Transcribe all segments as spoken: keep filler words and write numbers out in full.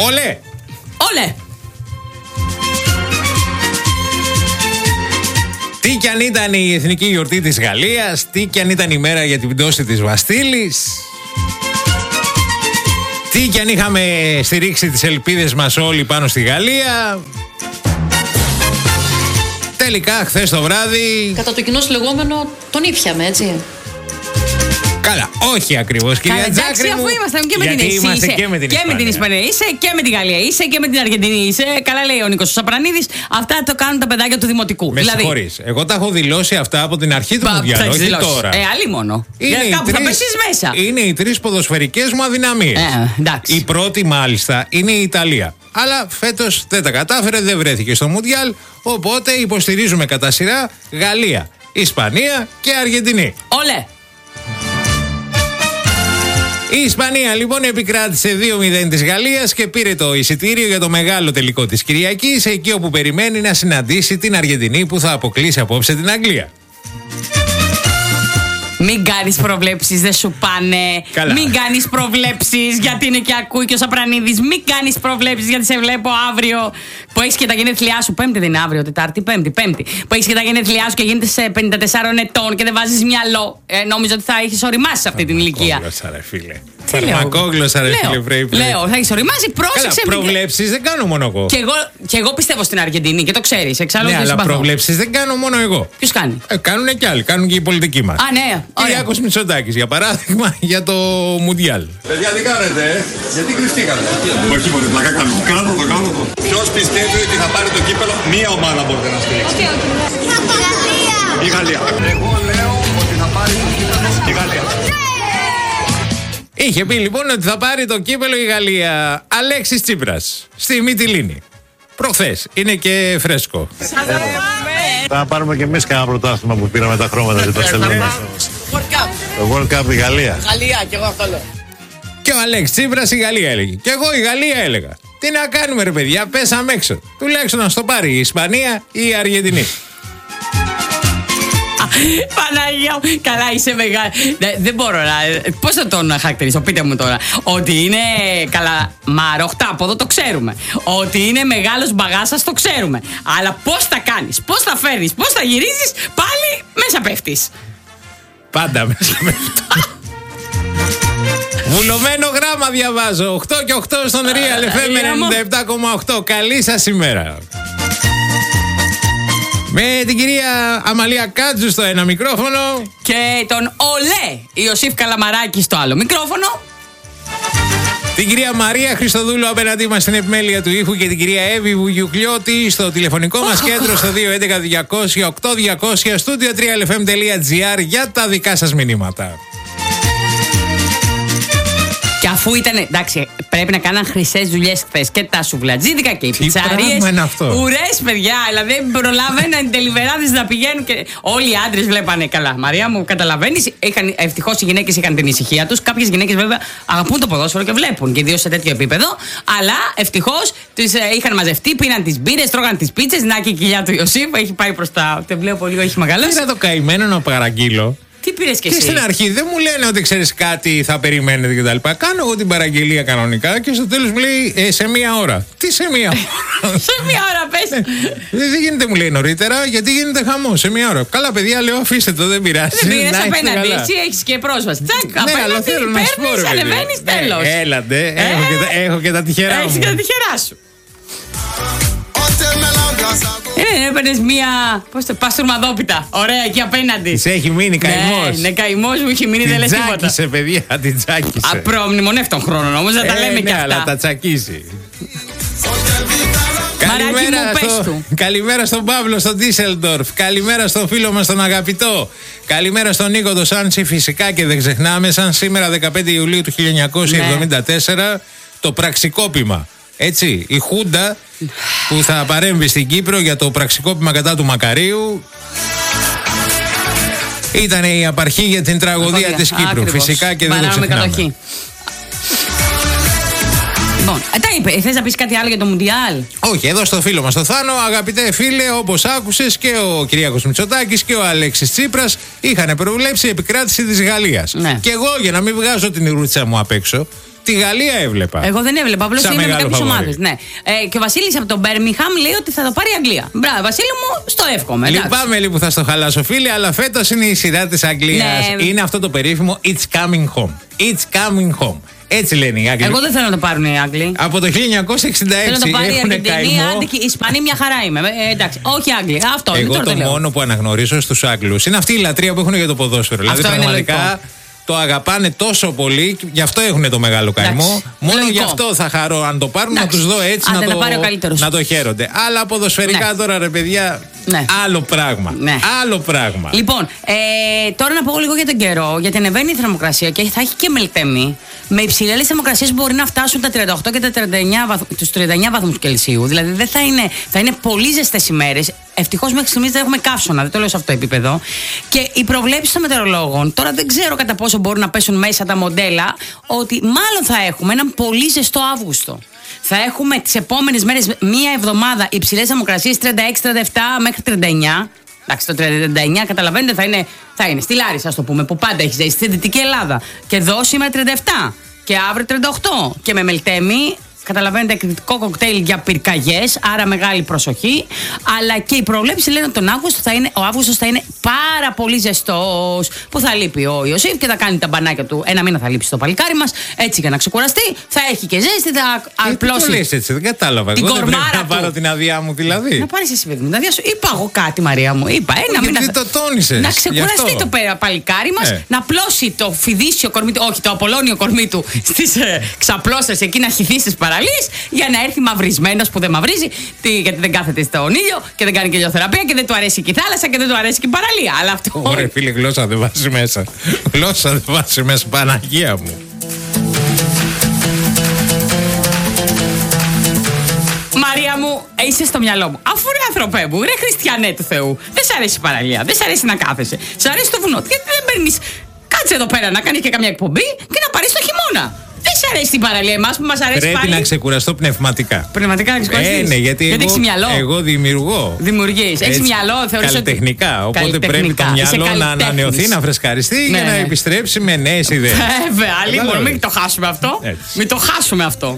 Όλε! Όλε! Τι κι αν ήταν η εθνική γιορτή της Γαλλίας, τι κι αν ήταν η μέρα για την πτώση της Βαστίλης, τι κι αν είχαμε στηρίξει τις ελπίδες μας όλοι πάνω στη Γαλλία, τελικά χθες το βράδυ... Κατά το κοινό λεγόμενο τον ήπιαμε, έτσι. Καλά, όχι ακριβώς, κυρία Τζάκρη. Εντάξει, αφού ήμασταν και με την Ισπανία. Είμαστε και με την και Ισπανία. με την Ισπανία είσαι, και με τη Γαλλία είσαι, και με την Αργεντινή είσαι. Καλά λέει ο Νίκος Σαπρανίδης. Αυτά το κάνουν τα παιδάκια του δημοτικού. Με δηλαδή... συγχωρείς. Εγώ τα έχω δηλώσει αυτά από την αρχή του Μουντιάλ, όχι τώρα. Ε, άλλη μόνο. Είναι κάπου τρεις, θα πέσεις μέσα. Είναι οι τρεις ποδοσφαιρικές μου αδυναμίες. Ε, εντάξει. Η πρώτη μάλιστα είναι η Ιταλία. Αλλά φέτος δεν τα κατάφερε, δεν βρέθηκε στο Μουντιάλ. Οπότε υποστηρίζουμε κατά σειρά Γαλλία, Ισπανία και Αργεντινή. Όλε! Η Ισπανία λοιπόν επικράτησε δύο μηδέν της Γαλλίας και πήρε το εισιτήριο για το μεγάλο τελικό της Κυριακής, εκεί όπου περιμένει να συναντήσει την Αργεντινή που θα αποκλείσει απόψε την Αγγλία. Μην κάνεις προβλέψεις, δεν σου πάνε. Καλά. Μην κάνεις προβλέψεις, γιατί είναι και ακούει και ο Σαπρανίδης. Μην κάνεις προβλέψεις, γιατί σε βλέπω αύριο που έχεις και τα γενέθλιά σου. Πέμπτη δεν είναι αύριο, Τετάρτη, Πέμπτη, Πέμπτη. Που έχεις και τα γενέθλιά σου και γίνεσαι σε πενήντα τεσσάρων ετών και δεν βάζεις μυαλό. Ε, νόμιζα ότι θα έχεις οριμάσει σε αυτή την ηλικία. Φαρμακόγλωσσα, ρε φίλε. Τι λέω? Φαρμακόγλωσσα, ρε φίλε, πρέπει. Λέω, θα έχεις οριμάσει, πρόσεξε. Καλά, προβλέψεις δεν κάνω μόνο εγώ. Και εγώ, και εγώ πιστεύω στην Αργεντινή και το ξέρεις. Εξάλλου Ναι, δεν αλλά συμπαθώ. προβλέψεις δεν κάνω μόνο εγώ. Ποιος κάνει? Ε, κάνουν και άλλοι, κάνουν και οι πολιτικοί μας. Α, ναι. Κυριάκος Μητσοτάκης, για παράδειγμα, για το Μουντιάλ. Παιδιά, τι κάνετε, ε? Γιατί κρυφτήκατε? Όχι, μπορεί πλάκα κάνω. Κάνω το, κάνω το. Ποιος πιστεύει ότι θα πάρει το κύπελο? Μία ομάδα μπορείτε να στηρίξετε. Η Γαλλία. Εγώ λέω ότι θα πάρει το κύπελο η Γαλλία. Είχε πει λοιπόν ότι θα πάρει το κύπελο η Γαλλία. Αλέξης Τσίπρας, στη Μυτιλήνη. Προχθές, είναι και φρέσκο. Θα πάρουμε και εμείς κανένα πρωτάθλημα που πήραμε τα χρώματα της Μπαρσελόνας. Το World Cup η Γαλλία. Γαλλία, και εγώ αυτό λέω. Και ο Αλέξης Τσίπρας η Γαλλία έλεγε. Και εγώ η Γαλλία έλεγα. Τι να κάνουμε ρε παιδιά, πέσαμε έξω. Τουλάχιστον να στο πάρει η Ισπανία ή η Αργεντινή. Παναγία μου, καλά είσαι μεγάλη. Δεν, δεν μπορώ να. Πώς θα τον χαρακτηρίσω, πείτε μου τώρα. Ότι είναι καλά μαροχτάποδο, το ξέρουμε. Ότι είναι μεγάλος μπαγάσας, το ξέρουμε. Αλλά πώς θα κάνεις, πώς θα φέρνεις, πώς θα γυρίσεις, πάλι μέσα πέφτεις. Πάντα μέσα πέφτω. Βουλωμένο γράμμα διαβάζω. οκτώ και οκτώ στον Real εφ εμ ενενήντα επτά κόμμα οκτώ. Καλή σας ημέρα. Με την κυρία Αμαλία Κάτζου στο ένα μικρόφωνο. Και τον Ολέ Ιωσήφ Καλαμαράκη στο άλλο μικρόφωνο. Την κυρία Μαρία Χριστοδούλου απέναντί μας στην επιμέλεια του ήχου. Και την κυρία Εύη Βουγιουκλιώτη στο τηλεφωνικό μας κέντρο στο δύο έντεκα διακόσια οκτώ διακόσια στούντιο τρία ελ εφ εμ τελεία τζι άρ για τα δικά σας μηνύματα. Και αφού ήταν. Εντάξει, πρέπει να κάναν χρυσές δουλειές χθες και τα σουβλατζίδικα και οι πιτσαρίες. Ουρές, παιδιά. Δηλαδή δεν προλαβαίναν οι τελιβεράδες να πηγαίνουν και. Όλοι οι άντρες βλέπανε καλά. Μαρία μου, καταλαβαίνεις. Ευτυχώς οι γυναίκες είχαν την ησυχία τους. Κάποιες γυναίκες βέβαια αγαπούν το ποδόσφαιρο και βλέπουν. Και ιδίως σε τέτοιο επίπεδο. Αλλά ευτυχώς τις ε, είχαν μαζευτεί, πίναν τις μπύρες, τρώγαν τις πίτσες. Να και η κοιλιά του Ιωσήφ έχει πάει προς τα. Δεν βλέπω λίγο, έχει μεγαλώσει. Πήρα το καημένο να παραγγείλω. Τι πήρες και εσύ? εσύ? Και στην αρχή δεν μου λένε ότι ξέρεις κάτι, θα περιμένετε κτλ. Κάνω εγώ την παραγγελία κανονικά και στο τέλος μου λέει ε, σε μία ώρα. Τι σε μία ώρα? Σε μία ώρα πες. Δεν γίνεται, μου λέει νωρίτερα, γιατί γίνεται χαμό. Σε μία ώρα. Καλά, παιδιά, λέω αφήστε το, δεν πειράζει. Δεν πήρες απέναντι. Εσύ έχεις και πρόσβαση. Τσακ, ναι, αλλά θέλω να σου πω. Ανεβαίνεις, τέλος. Έλατε, ε, έχω, και τα, έχω και τα τυχερά μου. Έχεις και τα τυχερά σου. Είναι, έπαιρνες μία. Πώς το πας τουρμαδόπιτα. Ωραία, εκεί απέναντι. Της έχει μείνει καημός. Ναι, ναι, καημός μου έχει μείνει, δεν λες τίποτα. Την τσάκισε, παιδιά, την τσάκισε. Απρομνημονεύτων χρόνων όμως, δεν τα λέμε κι αυτά. Αλλά τα τσακίζει. Καλημέρα, στο, καλημέρα στον Παύλο στο Ντίσελντορφ. Καλημέρα στον φίλο μας τον αγαπητό. Καλημέρα στον Νίκο το Σάντσι. Φυσικά και δεν ξεχνάμε, σαν σήμερα δεκαπέντε Ιουλίου του χίλια εννιακόσια εβδομήντα τέσσερα, ναι, το πραξικόπημα. Έτσι, η Χούντα που θα παρέμβει στην Κύπρο για το πραξικόπημα κατά του Μακαρίου ήταν η απαρχή για την τραγωδία της Κύπρου. Ακριβώς. Φυσικά και δεν το ξεχνάμε. Λοιπόν, τα είπε. Θες να πεις κάτι άλλο για το Μουντιάλ? Όχι, εδώ στο φίλο μας το Θάνο, αγαπητέ φίλε, όπως άκουσες, και ο Κυριάκος Μητσοτάκης και ο Αλέξης Τσίπρας είχαν προβλέψει επικράτηση της Γαλλίας. Ναι. Και εγώ, για να μην βγάζω την ηρούτσα μου απ' έξω, Τη Γαλλία έβλεπα. Εγώ δεν έβλεπα, απλώς είναι με κάποιες ομάδες. Ναι. Ε, και ο Βασίλης από τον Μπέρμιγχαμ λέει ότι θα το πάρει η Αγγλία. Μπράβο, Βασίλη μου, στο εύχομαι. Λυπάμαι λίγο που θα στο χαλάσω, φίλοι, αλλά φέτος είναι η σειρά της Αγγλίας. Ναι. Είναι αυτό το περίφημο It's coming home. It's coming home. Έτσι λένε οι Άγγλοι. Εγώ δεν θέλω να το πάρουν οι Άγγλοι. Από το χίλια εννιακόσια εξήντα έξι θέλω να το πάρει έχουν η Αργεντινή, Άντικη, η Ισπανία μια χαρά είμαι. Ε, εντάξει, όχι οι Άγγλοι. Αυτό Εγώ το, το μόνο που αναγνωρίζω στους Άγγλους είναι αυτή η λατρεία που έχουν για το ποδόσφαιρο. Αυτό δηλαδή πραγματικά το αγαπάνε τόσο πολύ, γι' αυτό έχουν το μεγάλο καημό. Εντάξει, μόνο λογικό. Γι' αυτό θα χαρώ αν το πάρουν. Εντάξει, να τους δω έτσι να το, να το χαίρονται. Αλλά ποδοσφαιρικά ναι. τώρα ρε παιδιά, ναι. άλλο πράγμα. Ναι. Άλλο πράγμα. Λοιπόν, ε, τώρα να πω λίγο για τον καιρό, γιατί ανεβαίνει η θερμοκρασία και θα έχει και μελτέμι. Με υψηλές θερμοκρασίες που μπορεί να φτάσουν τα τριάντα οκτώ και τα τριάντα εννιά βαθ, τους τριάντα εννιά βαθμούς Κελσίου. Δηλαδή δεν θα είναι, θα είναι πολύ ζεστές ημέρες. Ευτυχώς μέχρι στιγμής δεν έχουμε καύσωνα, δεν το λέω σε αυτό το επίπεδο. Και οι προβλέψεις των μετεωρολόγων, τώρα δεν ξέρω κατά πόσο μπορούν να πέσουν μέσα τα μοντέλα, ότι μάλλον θα έχουμε έναν πολύ ζεστό Αύγουστο. Θα έχουμε τις επόμενες μέρες μία εβδομάδα υψηλές θερμοκρασίες τριάντα έξι τριάντα επτά μέχρι τριάντα εννιά. Εντάξει, το τριάντα εννιά καταλαβαίνετε θα είναι, θα είναι στη Λάρισα, ας το πούμε, που πάντα έχει ζήσει, στη Δυτική Ελλάδα. Και εδώ σήμερα τριάντα επτά και αύριο τριάντα οκτώ. Και με μελτέμι, καταλαβαίνετε, εκρηκτικό κοκτέιλ για πυρκαγιές, άρα μεγάλη προσοχή. Αλλά και οι προβλέψεις λένε ότι τον Αύγουστο θα είναι, ο Αύγουστος θα είναι πάρα πολύ ζεστός. Που θα λείπει ο Ιωσήφ και θα κάνει τα μπανάκια του. Ένα μήνα θα λείψει στο παλικάρι μας, έτσι για να ξεκουραστεί. Θα έχει και ζέστη, θα απλώσει. Τι το λες έτσι, δεν κατάλαβα. Εγώ δεν πρέπει να πάρω την άδειά μου δηλαδή. Να πάρεις εσύ, παιδί μου, την άδειά σου. Είπα εγώ κάτι, Μαρία μου. Είπα ένα μήνα. Γιατί το τόνισες. Να ξεκουραστεί το παλικάρι μας, ε. να πλώσει το φιδίσιο κορμί του, όχι το απολώνιο κορμί του στις ε, ξαπλώσεις εκεί, να χυθεί στις παραλίες. Για να έρθει μαυρισμένος που δεν μαυρίζει, τι, γιατί δεν κάθεται στον ήλιο και δεν κάνει και ηλιοθεραπεία και δεν του αρέσει και η θάλασσα και δεν του αρέσει και η παραλία. Αλλά αυτό. Ωραία, φίλε, γλώσσα δεν βάζει μέσα. Γλώσσα δεν βάζει μέσα, Παναγία μου. Μαρία μου, είσαι στο μυαλό μου. Αφού ρε άνθρωπέ μου, ρε χριστιανέ του Θεού, δεν σ' αρέσει η παραλία, δεν σ' αρέσει να κάθεσαι. Σ' αρέσει το βουνό. Γιατί δεν παίρνει. Κάτσε εδώ πέρα να κάνει και καμιά εκπομπή και να πάρει το χειμώνα. Δεν σ' αρέσει την παραλία εμάς που μας αρέσει. Πρέπει πάλι να ξεκουραστώ πνευματικά. Πνευματικά να ξεκουραστείς. Ε, ναι, γιατί, γιατί εγώ, μυαλό. εγώ δημιουργώ. Δημιουργείς. Έχεις μυαλό, θεωρείς. Καλλιτεχνικά. Ότι... Οπότε πρέπει το μυαλό να ανανεωθεί, να φρεσκαριστεί ναι, για να ναι. επιστρέψει με νέες ιδέες. Βέβαια, λοιπόν, μην το χάσουμε αυτό. Έτσι. Μην το χάσουμε αυτό.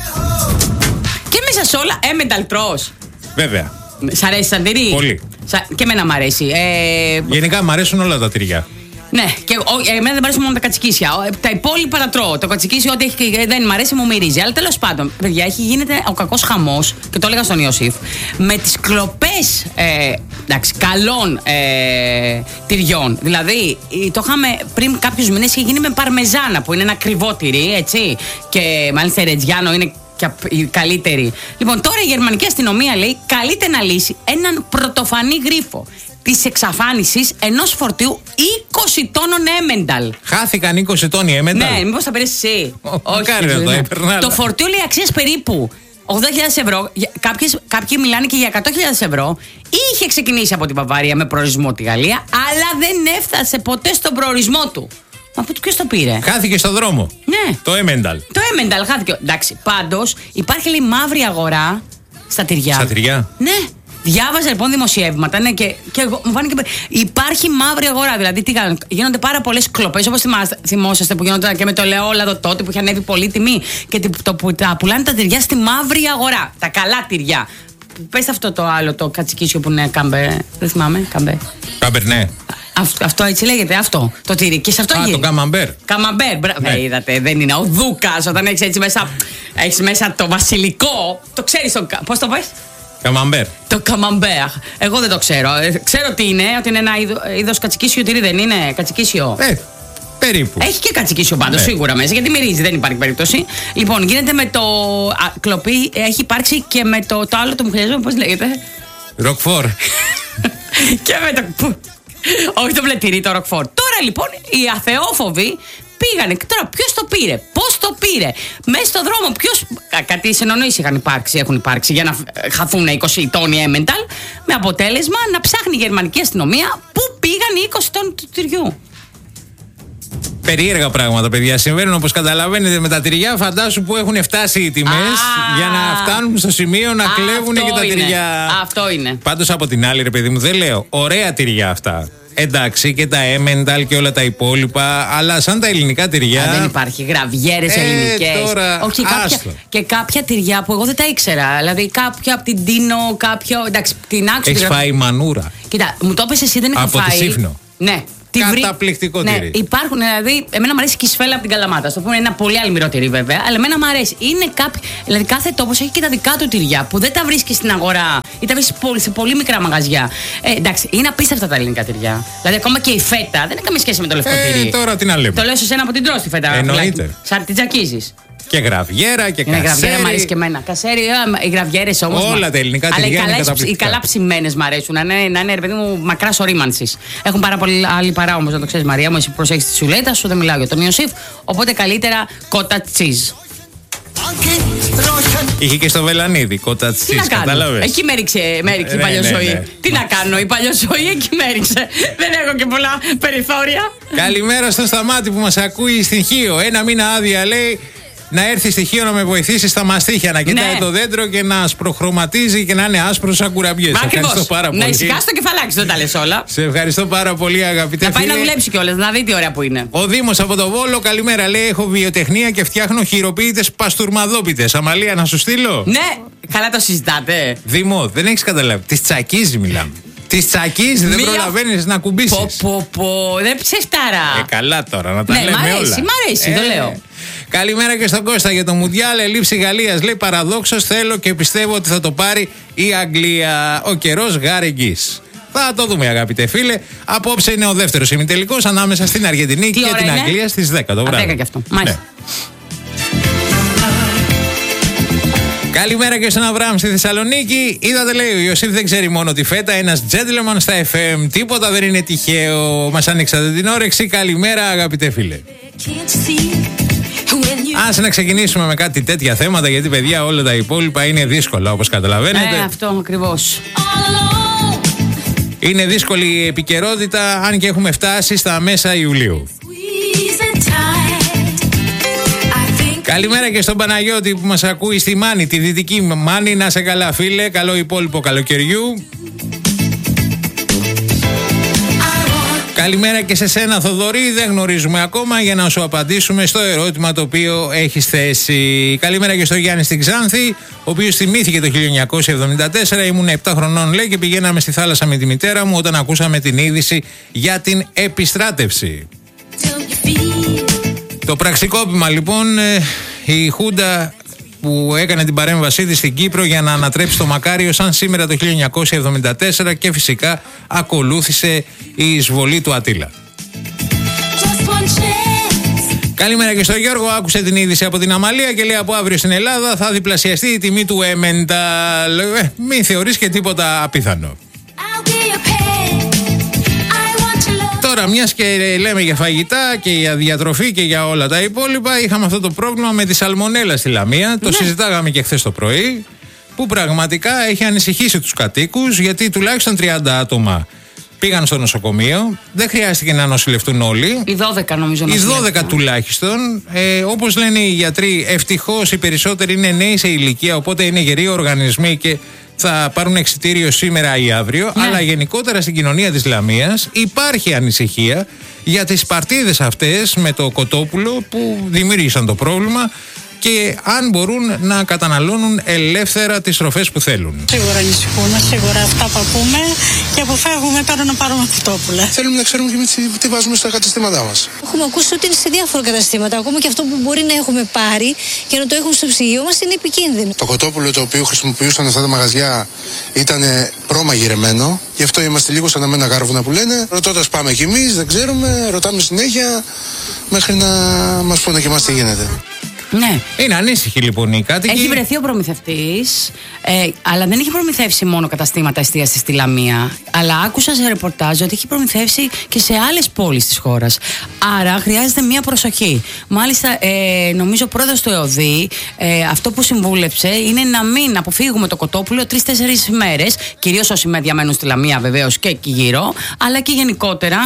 Και μέσα σε όλα, έμενταλ τρως. Βέβαια. Σ' αρέσει σαν τυρί. Πολύ. Και εμένα μ' αρέσει. Ε... Γενικά μ' αρέσουν όλα τα τυριά. Ναι, και ο, εμένα δεν μου αρέσουν μόνο τα κατσικίσια. Τα υπόλοιπα τα τρώω. Το κατσικίσιο, ό,τι έχει, δεν μου αρέσει, μου μυρίζει. Αλλά τέλος πάντων, παιδιά, έχει γίνεται ο κακός χαμός, και το έλεγα στον Ιωσήφ, με τις κλοπές ε, εντάξει, καλών ε, τυριών. Δηλαδή, το είχαμε πριν κάποιους μήνες, είχε γίνει με παρμεζάνα, που είναι ένα ακριβό τυρί, έτσι. Και μάλιστα η Ρετζιάνο είναι και η καλύτερη. Λοιπόν, τώρα η γερμανική αστυνομία λέει καλείται να λύσει έναν πρωτοφανή γρίφο της εξαφάνισης ενός φορτίου είκοσι τόνων Έμενταλ. Χάθηκαν είκοσι τόνοι Έμενταλ. Ναι, μήπως θα πήρες εσύ. Ο, Όχι, δεν το έπαιρνα. Το φορτίο λέει αξίας περίπου ογδόντα χιλιάδες ευρώ. Κάποιες, κάποιοι μιλάνε και για εκατό χιλιάδες ευρώ. Είχε ξεκινήσει από την Βαβαρία με προορισμό τη Γαλλία, αλλά δεν έφτασε ποτέ στον προορισμό του. Μα από ποιος το πήρε. Χάθηκε στο δρόμο. Ναι. Το Έμενταλ. Το Έμενταλ χάθηκε. Εντάξει, πάντως υπάρχει λέει μαύρη αγορά στα τυριά. Στα τυριά. Ναι. Διάβαζα λοιπόν δημοσιεύματα, ναι, και, και εγώ, μου φάνηκε. Υπάρχει μαύρη αγορά. Δηλαδή, τι κάνουν, γίνονται πάρα πολλές κλοπές, όπως θυμόσαστε που γίνονταν και με το ελαιόλαδο τότε που είχε ανέβει πολύ τιμή. Και το, που τα πουλάνε τα τυριά στη μαύρη αγορά. Τα καλά τυριά. Πες αυτό το άλλο, το κατσικίσιο που είναι κάμπε. Δεν θυμάμαι, κάμπε. Κάμπερ, ναι. Αυτό, αυτό έτσι λέγεται, αυτό το τυρί. Και σε αυτό Α, γίνει. το καμαμπέρ. Καμαμπέρ, μπράβο. Ναι. Ε, είδατε, δεν είναι ο Δούκας. Όταν έχεις έτσι μέσα, έχεις μέσα το βασιλικό. Το ξέρεις, το, πώς το πες? Καμαμπέρ. Το καμαμπέρ. Εγώ δεν το ξέρω. Ε, ξέρω τι είναι, ότι είναι ένα είδος κατσικίσιο τυρί, δεν είναι κατσικίσιο. Ε, περίπου. Έχει και κατσικίσιο πάντως, ναι. Σίγουρα μέσα, γιατί μυρίζει, δεν υπάρχει περίπτωση. Λοιπόν, γίνεται με το. Α, κλοπή, έχει υπάρξει και με το, το άλλο το μου χρειάζομαι, πώς λέγεται. Ροκφόρ. Και με το. Όχι το βλετηρί, το ροκφόρ. Τώρα λοιπόν οι αθεόφοβοι πήγανε. Τώρα ποιος το πήρε, πώς το πήρε, μέσα στο δρόμο, ποιος. Κάτι συνεννοήσεις είχαν υπάρξει, έχουν υπάρξει για να χαθούν είκοσι τόνοι Έμενταλ. Με αποτέλεσμα να ψάχνει η γερμανική αστυνομία πού πήγαν οι είκοσι τόνοι του τυριού. Περίεργα πράγματα, παιδιά. Συμβαίνουν, όπως καταλαβαίνετε, με τα τυριά. Φαντάσου που έχουν φτάσει οι τιμές για να φτάνουν στο σημείο να κλέβουν και τα είναι. τυριά. Αυτό είναι. Πάντως από την άλλη, ρε παιδί μου, δεν λέω ωραία τυριά αυτά. Εντάξει, και τα Emmental και όλα τα υπόλοιπα, αλλά σαν τα ελληνικά τυριά. Α, δεν υπάρχει. Γραβιέρες ε, ελληνικές. Τώρα, όχι, κάποια, και κάποια τυριά που εγώ δεν τα ήξερα. Δηλαδή, κάποια από την Τίνο, κάποιο. Εντάξει, την άξιο. Έχεις φάει μανούρα. Κοίτα, μου το είπες εσύ, δεν έχω από φάει. Από τη Σύφνο. Ναι. Καταπληκτικό ναι, τυρί. Υπάρχουν, δηλαδή, εμένα μου αρέσει και η σφέλα από την Καλαμάτα. Στο πούμε, είναι ένα πολύ αλμυρό τυρί, βέβαια, αλλά εμένα μου αρέσει. Είναι κάποιο. Δηλαδή, κάθε τόπος έχει και τα δικά του τυριά που δεν τα βρίσκει στην αγορά ή τα βρίσκει σε πολύ μικρά μαγαζιά. Ε, εντάξει, είναι απίστευτα τα ελληνικά τυριά. Δηλαδή, ακόμα και η φέτα δεν έχει καμία σχέση με το λευκό ε, τυρί. Τώρα τι να λέμε. Το λέω σε σένα που την τρως τη φέτα. Εννοείται. Σαν την τζακίζεις. Και γραβιέρα και κασέρι. Η γραβιέρα μου αρέσει και εμένα. Κασέρι, οι γραβιέρες όμως. Όλα τα ελληνικά τυριά είναι καταπληκτικά. Οι καλά ψημένες μ' αρέσουν. Να είναι, να είναι ρε παιδί μου, μακράς ορίμανσης. Έχουν πάρα πολύ άλλη παρά όμως, να το ξέρεις, Μαρία μου. Εσύ προσέχεις τη σουλέτα σου, δεν μιλάω για τον Ιωσήφ. Οπότε καλύτερα κότα τσίζ. Είχε και στο Βελανίδι, κότα τσίζ, κατάλαβες. Εκεί με έριξε η παλιοζωή. Ναι, ναι, ναι. Τι να κάνω, η παλιοζωή εκεί με έριξε. Δεν έχω και πολλά περιθώρια. Καλημέρα στον Σταμάτη που μας ακούει στην Χίο. Ένα μήνα άδεια λέει. Να έρθει στοιχείο να με βοηθήσει στα μαστίχια, να κοιτάει ναι. το δέντρο και να σπροχρωματίζει και να είναι άσπρο σαν κουραμπιές. Σε ευχαριστώ πάρα πολύ. Να ησυχάσει το κεφαλάκι, δεν τα λες όλα. Σε ευχαριστώ πάρα πολύ, αγαπητέ. Να πάει φίλε. να δουλέψει κιόλας, να δει τι ωραία που είναι. Ο Δήμος από το Βόλο, καλημέρα. Λέει: έχω βιοτεχνία και φτιάχνω χειροποίητες παστουρμαδόπιτες. Αμαλία, να σου στείλω. Ναι, καλά το συζητάτε. Δήμο, δεν έχεις καταλάβει. Τη τσακίζει μιλάμε. Τη τσακίζει, δεν Μία... προλαβαίνεις να κουμπίσεις. Πω, πω, πω, δεν ψεφτάρα. Ε, καλά τώρα, να τα ναι, λέμε μ' αρέσει, όλα. Μ' αρέσει, ε, το λέω. Καλημέρα και στον Κώστα για το Μουντιάλ. Ελήψη Γαλλίας. Λέει παραδόξως θέλω και πιστεύω ότι θα το πάρει η Αγγλία. Ο καιρός γάρεγγις. Θα το δούμε, αγαπητέ φίλε. Απόψε είναι ο δεύτερος ημιτελικός ανάμεσα στην Αργεντινή Τι και την είναι? Αγγλία στις δέκα το βράδυ. δέκα και αυτό. Μάλιστα. Ναι. Καλημέρα και στον Αβραάμ στη Θεσσαλονίκη. Είδατε, λέει, ο Ιωσήφ δεν ξέρει μόνο τη φέτα. Ένας gentleman στα εφ εμ. Τίποτα δεν είναι τυχαίο. Μας ανοίξατε την όρεξη. Καλημέρα, αγαπητέ φίλε. Ας να ξεκινήσουμε με κάτι τέτοια θέματα, γιατί παιδιά όλα τα υπόλοιπα είναι δύσκολα, όπως καταλαβαίνετε. Ε, αυτό ακριβώς. Είναι δύσκολη η επικαιρότητα, αν και έχουμε φτάσει στα μέσα Ιουλίου. Καλημέρα και στον Παναγιώτη που μας ακούει στη Μάνη, τη δυτική Μάνη. Να σε καλά, φίλε. Καλό υπόλοιπο καλοκαιριού. Καλημέρα και σε σένα, Θοδωρή. Δεν γνωρίζουμε ακόμα για να σου απαντήσουμε στο ερώτημα το οποίο έχεις θέσει. Καλημέρα και στο Γιάννη στην Ξάνθη, ο οποίος θυμήθηκε το χίλια εννιακόσια εβδομήντα τέσσερα. Ήμουν επτά χρονών, λέει, και πηγαίναμε στη θάλασσα με τη μητέρα μου όταν ακούσαμε την είδηση για την επιστράτευση. Το πραξικόπημα, λοιπόν, η Χούντα που έκανε την παρέμβασή της στην Κύπρο για να ανατρέψει το Μακάριο σαν σήμερα το χίλια εννιακόσια εβδομήντα τέσσερα και φυσικά ακολούθησε η εισβολή του Ατήλα. Καλημέρα και στον Γιώργο, άκουσε την είδηση από την Αμαλία και λέει από αύριο στην Ελλάδα θα διπλασιαστεί η τιμή του Emmental. Ε, μην θεωρείς και τίποτα απίθανο. Τώρα, μιας και λέμε για φαγητά και για διατροφή και για όλα τα υπόλοιπα, είχαμε αυτό το πρόβλημα με τη σαλμονέλα στη Λαμία. Ναι. Το συζητάγαμε και χθες το πρωί, που πραγματικά έχει ανησυχήσει τους κατοίκους, γιατί τουλάχιστον τριάντα άτομα πήγαν στο νοσοκομείο. Δεν χρειάστηκε να νοσηλευτούν όλοι. Οι δώδεκα νομίζω. Οι δώδεκα τουλάχιστον. Ε, όπως λένε οι γιατροί, ευτυχώς οι περισσότεροι είναι νέοι σε ηλικία, οπότε είναι γεροί οργανισμοί και θα πάρουν εξιτήριο σήμερα ή αύριο. Ναι. Αλλά γενικότερα στην κοινωνία της Λαμίας υπάρχει ανησυχία για τις παρτίδες αυτές με το κοτόπουλο που δημιούργησαν το πρόβλημα και αν μπορούν να καταναλώνουν ελεύθερα τις τροφές που θέλουν. Σίγουρα ανησυχούμε, σίγουρα αυτά που ακούμε και αποφεύγουμε τώρα να πάρουμε κοτόπουλα. Θέλουμε να ξέρουμε και τι, τι βάζουμε στα καταστήματά μας. Έχουμε ακούσει ότι είναι σε διάφορα καταστήματα. Ακόμα και αυτό που μπορεί να έχουμε πάρει και να το έχουμε στο ψυγείο μας είναι επικίνδυνο. Το κοτόπουλο το οποίο χρησιμοποιούσαν αυτά τα μαγαζιά ήταν προμαγειρεμένο. Γι' αυτό είμαστε λίγο σαν αμένα γάρβουνα που λένε. Ρωτώντας πάμε κι εμείς, δεν ξέρουμε, ρωτάμε συνέχεια μέχρι να μας πούνε και εμάς τι γίνεται. Ναι. Είναι ανήσυχοι λοιπόν οι κάτοικοι. Έχει βρεθεί ο προμηθευτής, ε, αλλά δεν έχει προμηθεύσει μόνο καταστήματα εστίασης στη Λαμία. Αλλά άκουσα σε ρεπορτάζ ότι έχει προμηθεύσει και σε άλλες πόλεις της χώρας. Άρα χρειάζεται μία προσοχή. Μάλιστα, ε, νομίζω ο πρόεδρος του ΕΟΔΗ ε, αυτό που συμβούλεψε είναι να μην αποφύγουμε το κοτόπουλο τρεις-τέσσερις μέρες. Κυρίως όσοι διαμένουν στη Λαμία βεβαίως και εκεί γύρω, αλλά και γενικότερα.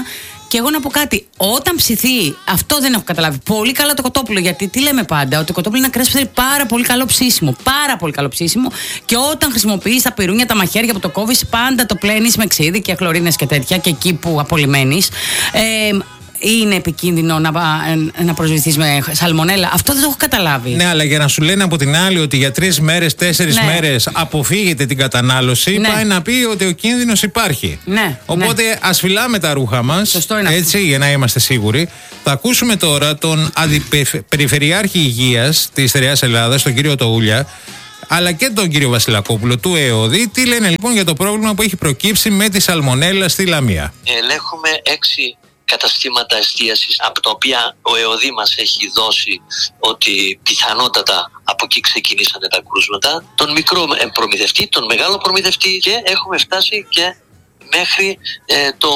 Και εγώ να πω κάτι, όταν ψηθεί, αυτό δεν έχω καταλάβει. Πολύ καλά το κοτόπουλο, γιατί τι λέμε πάντα, ότι το κοτόπουλο είναι ένα κρέας που θέλει πάρα πολύ καλό ψήσιμο. Πάρα πολύ καλό ψήσιμο. Και όταν χρησιμοποιείς τα πυρούνια, τα μαχαίρια που το κόβεις, πάντα το πλένεις με ξύδι και χλωρίνες και τέτοια, και εκεί που απολυμμένεις. Ε, είναι επικίνδυνο να, να προσβληθείς με σαλμονέλα. Αυτό δεν το έχω καταλάβει. Ναι, αλλά για να σου λένε από την άλλη ότι για τρεις μέρες, τέσσερις ναι. μέρες αποφύγετε την κατανάλωση, ναι. πάει να πει ότι ο κίνδυνος υπάρχει. Ναι. Οπότε ναι. ας φυλάμε τα ρούχα μας. Σωστό είναι έτσι, αυτό. Για να είμαστε σίγουροι. Θα ακούσουμε τώρα τον Αντιπεριφερειάρχη Υγείας της Στερεάς Ελλάδας, τον κύριο Τοούλια, αλλά και τον κύριο Βασιλακόπουλο του ΕΟΔΗ. Τι λένε λοιπόν για το πρόβλημα που έχει προκύψει με τη σαλμονέλα στη Λαμία. Ελέγχουμε έξι καταστήματα εστίασης, από τα οποία ο ΕΟΔΗ μας έχει δώσει ότι πιθανότατα από εκεί ξεκινήσανε τα κρούσματα, τον μικρό προμηθευτή, τον μεγάλο προμηθευτή, και έχουμε φτάσει και μέχρι ε, το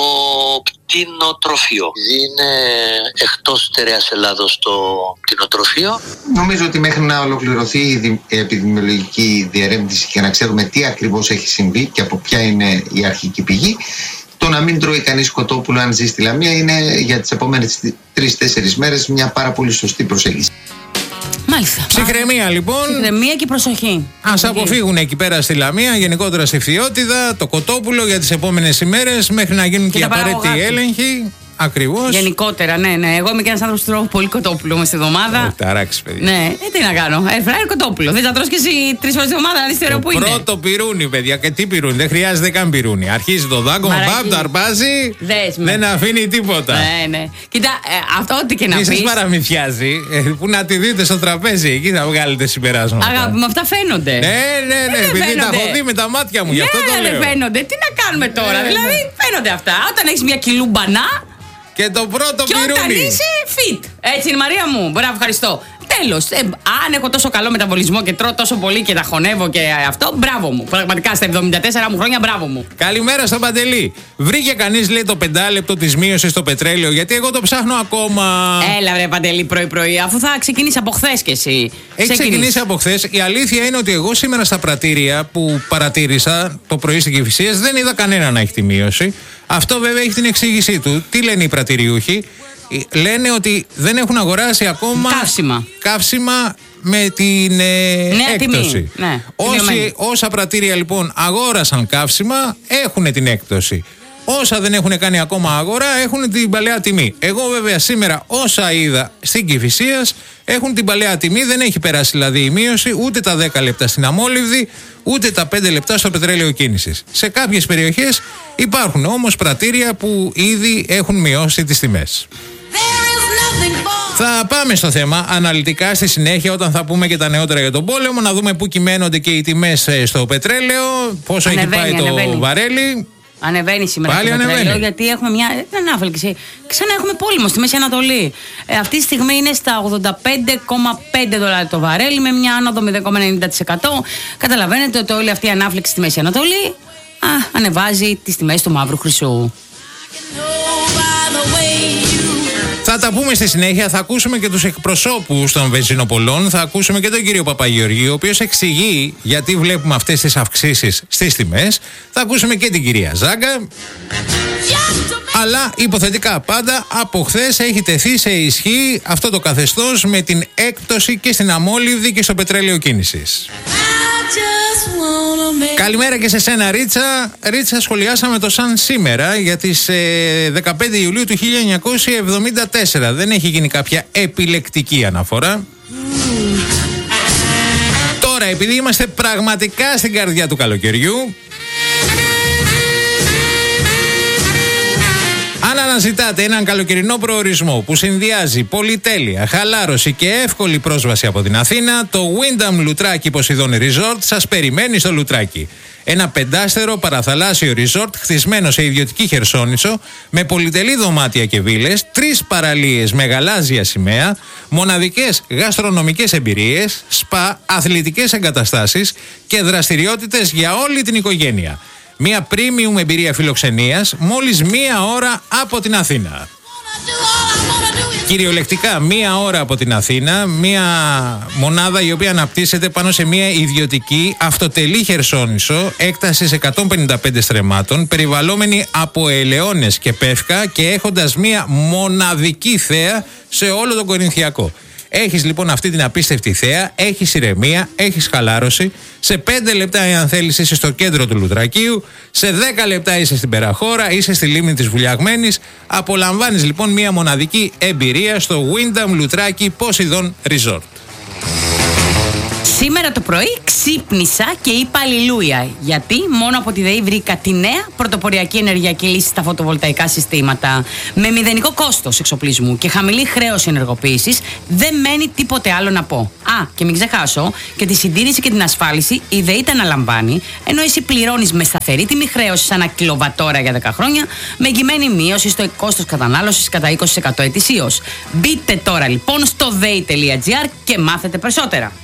κτηνοτροφείο. Είναι εκτός Στερεάς Ελλάδος το κτηνοτροφείο. Νομίζω ότι μέχρι να ολοκληρωθεί η επιδημιολογική διερεύνηση και να ξέρουμε τι ακριβώς έχει συμβεί και από ποια είναι η αρχική πηγή, το να μην τρώει κανείς κοτόπουλο αν ζει στη Λαμία είναι για τις επόμενες τρεις τέσσερις μέρες μια πάρα πολύ σωστή προσέγγιση. Μάλιστα. Ψυχραιμία λοιπόν. Ψυχραιμία και προσοχή. Ας αποφύγουν εκεί πέρα στη Λαμία, γενικότερα στη Φθιώτιδα, το κοτόπουλο για τις επόμενες ημέρες μέχρι να γίνουν και, και οι απαραίτητοι έλεγχοι. Ακριβώς. Γενικότερα, ναι, ναι. Εγώ είμαι και ένας άνθρωπος που τρώω πολύ κοτόπουλο μες τη εβδομάδα. Ταράξει, παιδί. Ναι, ε, τι να κάνω. Airfryer κοτόπουλο. Δεν θα τρως και εσύ τρεις φορές τη εβδομάδα να δεις τι ωραίο που είναι. Πρώτο πυρούνι, παιδιά. Και τι πυρούνι, δεν χρειάζεται καν πυρούνι. Αρχίζει το δάγκωμα, μπαμ, το αρπάζει. Δεν αφήνει τίποτα. Ναι, ναι. Κοίτα, ε, αυτό ό,τι και να πεις. Μη σας παραμυθιάζει, ε, που να τη δείτε στο τραπέζι, εκεί θα βγάλετε συμπεράσματα. Αγάπη μου, αυτά φαίνονται. Ναι, ναι, ναι. Επειδή τα έχω δει με τα μάτια μου, γι' αυτό το λέω. Δεν φαίνονται. Τι να κάνουμε τώρα, δηλαδή φαίνονται αυτά. Όταν έχεις μια κιλούμπανά. Και το πρώτο και πυρούνι. Και όταν είσαι fit. Έτσι είναι, Μαρία μου. Μπράβο, ευχαριστώ. Τέλος. Ε, αν έχω τόσο καλό μεταβολισμό και τρώω τόσο πολύ και τα χωνεύω και αυτό, μπράβο μου. Πραγματικά στα εβδομήντα τέσσερα μου χρόνια, μπράβο μου. Καλημέρα στον Παντελή. Βρήκε κανείς, λέει, το πεντάλεπτο της μείωσης στο πετρέλαιο, γιατί εγώ το ψάχνω ακόμα. Έλα, βρε Παντελή, πρωί-πρωί, αφού θα ξεκινήσει από χθες κι εσύ. Έχει ξεκινήσει από χθες. Η αλήθεια είναι ότι εγώ σήμερα στα πρατήρια που παρατήρησα το πρωί στην Κηφισίας δεν είδα κανένα να έχει τη μείωση. Αυτό βέβαια έχει την εξήγησή του. Τι λένε οι πρατηριούχοι? Λένε ότι δεν έχουν αγοράσει ακόμα καύσιμα, καύσιμα με την ε, έκπτωση. Ναι, Όσοι, όσα πρατήρια λοιπόν αγόρασαν καύσιμα έχουν την έκπτωση. Όσα δεν έχουν κάνει ακόμα αγορά έχουν την παλαιά τιμή. Εγώ βέβαια σήμερα όσα είδα στην Κηφισίας έχουν την παλαιά τιμή. Δεν έχει περάσει δηλαδή η μείωση ούτε τα δέκα λεπτά στην αμόλυβδη ούτε τα πέντε λεπτά στο πετρέλαιο κίνησης. Σε κάποιες περιοχές υπάρχουν όμως πρατήρια που ήδη έχουν μειώσει τις τιμές. Θα πάμε στο θέμα αναλυτικά στη συνέχεια όταν θα πούμε και τα νεότερα για τον πόλεμο, να δούμε πού κυμαίνονται και οι τιμές στο πετρέλαιο, πόσο ανεβαίνει, έχει πάει ανεβαίνει. το βαρέλι. Ανεβαίνει σήμερα Πάλι το ανεβαίνει. πετρέλαιο, γιατί έχουμε μια ανάφλεξη. Ξανά έχουμε πόλεμο στη Μέση Ανατολή. Ε, αυτή τη στιγμή είναι στα ογδόντα πέντε κόμμα πέντε δολάρια το βαρέλι, με μια άνοδο μηδέν κόμμα ενενήντα τοις εκατό. Καταλαβαίνετε ότι όλη αυτή η ανάφλεξη στη Μέση Ανατολή α, ανεβάζει τις τιμές του μαύρου χρυσού. Θα τα πούμε στη συνέχεια, θα ακούσουμε και τους εκπροσώπους των βενζινοπολών, θα ακούσουμε και τον κύριο Παπαγεωργίου, ο οποίος εξηγεί γιατί βλέπουμε αυτές τις αυξήσεις στις τιμές. Θα ακούσουμε και την κυρία Ζάγκα. Αλλά υποθετικά πάντα από χθες έχει τεθεί σε ισχύ αυτό το καθεστώς με την έκπτωση και στην αμόλυβδη και στο πετρέλαιο κίνησης. Καλημέρα και σε σένα, Ρίτσα. Ρίτσα, σχολιάσαμε το σαν σήμερα για τις ε, δεκαπέντε Ιουλίου του χίλια εννιακόσια εβδομήντα τέσσερα. Δεν έχει γίνει κάποια επιλεκτική αναφορά. Mm. Τώρα, επειδή είμαστε πραγματικά στην καρδιά του καλοκαιριού, αν αναζητάτε έναν καλοκαιρινό προορισμό που συνδυάζει πολυτέλεια, χαλάρωση και εύκολη πρόσβαση από την Αθήνα, το Wyndham Λουτράκι Ποσειδώνη Resort σας περιμένει στο Λουτράκι. Ένα πεντάστερο παραθαλάσσιο resort χτισμένο σε ιδιωτική Χερσόνησο, με πολυτελή δωμάτια και βίλες, τρεις παραλίες με γαλάζια σημαία, μοναδικές γαστρονομικές εμπειρίες, σπα, αθλητικές εγκαταστάσεις και δραστηριότητες για όλη την οικογένεια. Μια premium εμπειρία φιλοξενίας μόλις μία ώρα από την Αθήνα. Κυριολεκτικά μία ώρα από την Αθήνα, μία μονάδα η οποία αναπτύσσεται πάνω σε μία ιδιωτική αυτοτελή χερσόνησο έκτασης εκατόν πενήντα πέντε στρεμμάτων, περιβαλλόμενη από ελαιώνες και πεύκα και έχοντας μία μοναδική θέα σε όλο τον Κορινθιακό. Έχεις λοιπόν αυτή την απίστευτη θέα, έχεις ηρεμία, έχεις χαλάρωση. Σε πέντε λεπτά, εάν θέλεις, είσαι στο κέντρο του Λουτρακίου. Σε δέκα λεπτά είσαι στην Περαχώρα, είσαι στη λίμνη της Βουλιαγμένης. Απολαμβάνεις λοιπόν μια μοναδική εμπειρία στο Wyndham Λουτράκι Poseidon Resort. Σήμερα το πρωί ξύπνησα και είπα αλληλούια. Γιατί μόνο από τη ΔΕΗ βρήκα τη νέα πρωτοποριακή ενεργειακή λύση στα φωτοβολταϊκά συστήματα. Με μηδενικό κόστος εξοπλισμού και χαμηλή χρέωση ενεργοποίησης, δεν μένει τίποτε άλλο να πω. Α, και μην ξεχάσω και τη συντήρηση και την ασφάλιση η ΔΕΗ τα αναλαμβάνει, ενώ εσύ πληρώνεις με σταθερή τιμή χρέωση ανά κιλοβατόρα για δέκα χρόνια, με εγγυημένη μείωση στο κόστος κατανάλωσης κατά είκοσι τοις εκατό ετησίως. Μπείτε τώρα λοιπόν στο δέη τελεία τζι άρ και μάθετε περισσότερα.